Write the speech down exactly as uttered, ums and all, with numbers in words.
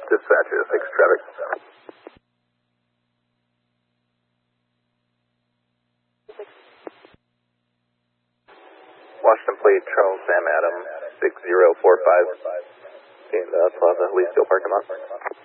Dispatcher, six traffic. Washington plate, Charles Sam Adam, six zero four five in the Plaza Leesville parking lot.